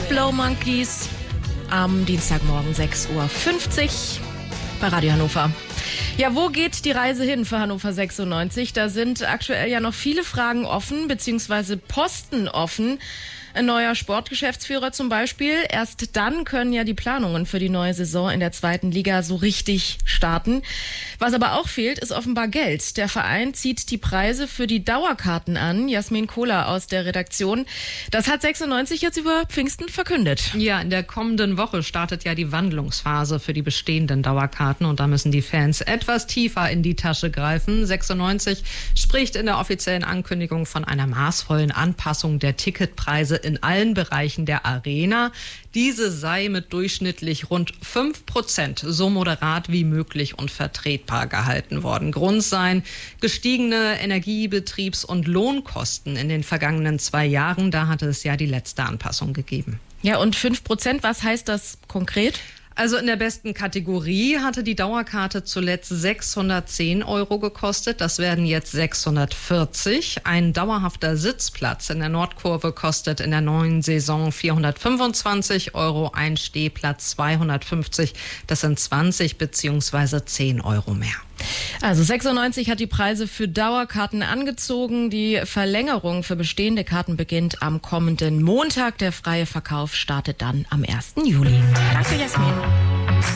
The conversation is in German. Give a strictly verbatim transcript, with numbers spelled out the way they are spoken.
The Blow Monkeys am Dienstagmorgen sechs Uhr fünfzig bei Radio Hannover. Ja, wo geht die Reise hin für Hannover sechsundneunzig? Da sind aktuell ja noch viele Fragen offen, beziehungsweise Posten offen. Ein neuer Sportgeschäftsführer zum Beispiel. Erst dann können ja die Planungen für die neue Saison in der zweiten Liga so richtig starten. Was aber auch fehlt, ist offenbar Geld. Der Verein zieht die Preise für die Dauerkarten an. Jasmin Kohler aus der Redaktion. Das hat sechsundneunzig jetzt über Pfingsten verkündet. Ja, in der kommenden Woche startet ja die Wandlungsphase für die bestehenden Dauerkarten. Und da müssen die Fans etwas tiefer in die Tasche greifen. sechsundneunzig spricht in der offiziellen Ankündigung von einer maßvollen Anpassung der Ticketpreise in allen Bereichen der Arena. Diese sei mit durchschnittlich rund fünf Prozent so moderat wie möglich und vertretbar gehalten worden. Grund seien gestiegene Energie-, Betriebs- und Lohnkosten in den vergangenen zwei Jahren. Da hatte es ja die letzte Anpassung gegeben. Ja, und fünf Prozent, was heißt das konkret? Also in der besten Kategorie hatte die Dauerkarte zuletzt sechshundertzehn Euro gekostet. Das werden jetzt sechshundertvierzig. Ein dauerhafter Sitzplatz in der Nordkurve kostet in der neuen Saison vierhundertfünfundzwanzig Euro. Ein Stehplatz zweihundertfünfzig. Das sind zwanzig beziehungsweise zehn Euro mehr. Also sechsundneunzig hat die Preise für Dauerkarten angezogen. Die Verlängerung für bestehende Karten beginnt am kommenden Montag. Der freie Verkauf startet dann am ersten Juli. Danke, Jasmin.